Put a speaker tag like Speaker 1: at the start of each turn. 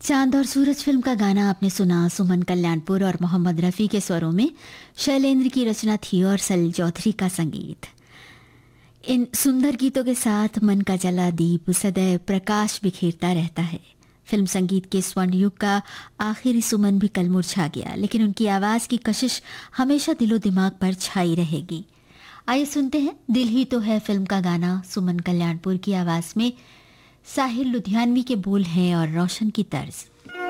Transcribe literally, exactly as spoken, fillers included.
Speaker 1: चांद और सूरज फिल्म का गाना आपने सुना। सुमन कल्याणपुर और मोहम्मद रफ़ी के स्वरों में शैलेंद्र की रचना थी और सलील चौधरी का संगीत। इन सुंदर गीतों के साथ मन का जला दीप सदैव प्रकाश बिखेरता रहता है। फिल्म संगीत के स्वर्ण युग का आखिरी सुमन भी कल मुरझा गया, लेकिन उनकी आवाज़ की कशिश हमेशा दिलो दिमाग पर छाई रहेगी। आइए सुनते हैं दिल ही तो है फिल्म का गाना सुमन कल्याणपुर की आवाज़ में। साहिर लुधियानवी के बोल हैं और रोशन की तर्ज।